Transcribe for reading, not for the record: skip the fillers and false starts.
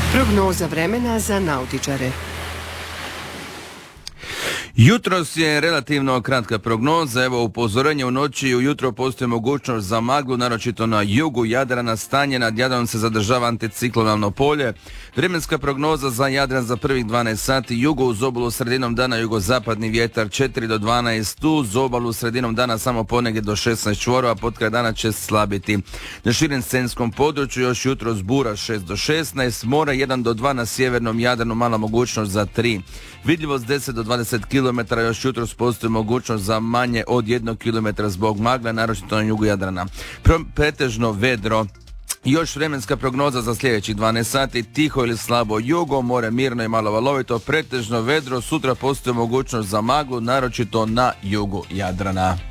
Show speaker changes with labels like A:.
A: Prognoza vremena za nautičare.
B: Jutros je relativno kratka prognoza, evo upozorenje u noći i ujutro postoji mogućnost za maglu, naročito na jugu Jadrana, stanje nad Jadranom se zadržava anticiklonalno polje. Vremenska prognoza za Jadran za prvih 12 sati, jugo uz obalu sredinom dana jugozapadni vjetar 4 do 12, uz obalu sredinom dana samo ponegdje do 16 čvorova, potkraj dana će slabiti. Na širem scenskom području još jutros bura 6 do 16, more 1 do 2 na sjevernom Jadranu, mala mogućnost za 3. Vidljivost 10 do 20 km, još jutros postoji mogućnost za manje od 1 km zbog magle, naročito na jugu Jadrana. Pretežno vedro. Još vremenska prognoza za sljedećih 12 sati, tiho ili slabo jugo, more mirno i malo valovito, pretežno vedro, sutra postoji mogućnost za maglu, naročito na jugu Jadrana.